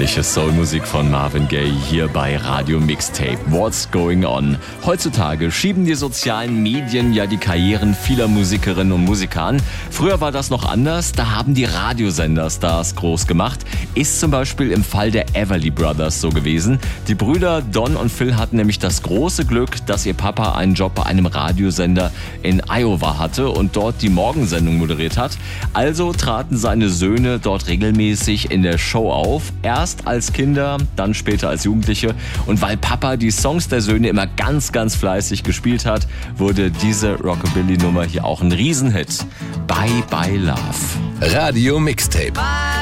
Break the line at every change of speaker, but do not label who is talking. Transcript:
Herrliche Soulmusik von Marvin Gaye hier bei Radio Mixtape. What's going on? Heutzutage schieben die sozialen Medien ja die Karrieren vieler Musikerinnen und Musiker an. Früher war das noch anders, da haben die Radiosender Stars groß gemacht. Ist zum Beispiel im Fall der Everly Brothers so gewesen. Die Brüder Don und Phil hatten nämlich das große Glück, dass ihr Papa einen Job bei einem Radiosender in Iowa hatte und dort die Morgensendung moderiert hat. Also traten seine Söhne dort regelmäßig in der Show auf. Erst als Kinder, dann später als Jugendliche. Und weil Papa die Songs der Söhne immer ganz, ganz fleißig gespielt hat, wurde diese Rockabilly-Nummer hier auch ein Riesenhit. Bye Bye Love.
Radio Mixtape.